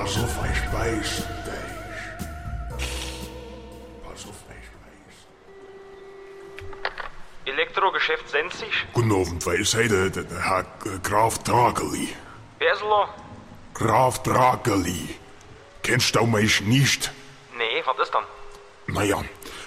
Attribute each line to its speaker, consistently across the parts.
Speaker 1: Pass auf, ich weiß dich. Pass auf, ich weiß.
Speaker 2: Elektrogeschäft Sensig?
Speaker 1: Guten Abend, wer ist heute der Herr Graf Drageli?
Speaker 2: Wer ist er?
Speaker 1: Graf Drageli. Kennst du mich nicht?
Speaker 2: Nee, was ist dann?
Speaker 1: Naja,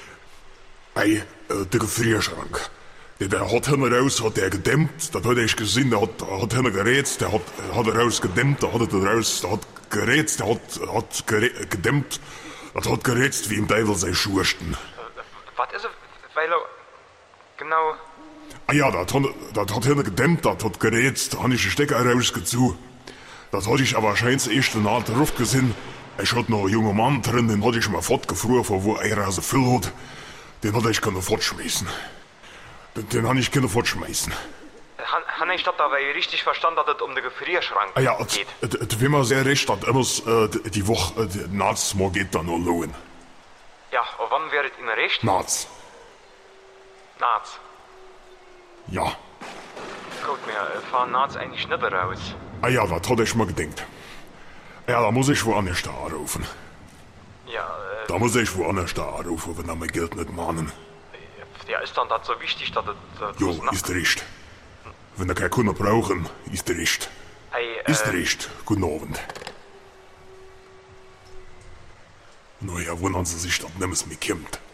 Speaker 1: der Gefrierschrank. Der hat hinten raus, hat der gedämmt, das hat ich gesehen, der hat hinten gerätzt, der hat raus gedämmt, der hat gerätzt, der hat gedämmt, das hat gerätzt wie im Teufel sei Schursten.
Speaker 2: Was ist er? Weil er... Genau...
Speaker 1: Ah ja, das hat hinten gedämmt, das hat gerätzt, da hab ich den Stecker rausgezogen. Das hatte ich aber scheinbar erst eine Art drauf gesehen. Ich hatte noch einen jungen Mann drin, den hatte ich mal fortgefroren, von wo er also viel hat. Den hatte ich können fortschmeißen. Den habe ich können fortschmeißen.
Speaker 2: Han ich das dabei richtig verstanden, dass es um den Gefrierschrank
Speaker 1: Ah ja,
Speaker 2: geht?
Speaker 1: wenn man sehr recht hat, immer die Woche, nachts mal geht dann noch lohnen.
Speaker 2: Ja, und wann wäre es Ihnen recht?
Speaker 1: Nachts.
Speaker 2: Nachts.
Speaker 1: Ja.
Speaker 2: Gut, wir fahren nachts eigentlich nicht raus.
Speaker 1: Ah ja, das hatte ich mal gedacht. Ja, da muss ich woanders da anrufen.
Speaker 2: Ja,
Speaker 1: Da muss ich woanders da anrufen, wenn er mein Geld nicht mahnen.
Speaker 2: ja, ist dann das so wichtig, dass es...
Speaker 1: Jo, ist recht. Wenn er keine Kunden brauchen, ist recht.
Speaker 2: Hey,
Speaker 1: Ist recht. Guten Abend. Naja, wundern Sie sich, dass nichts mehr kommt.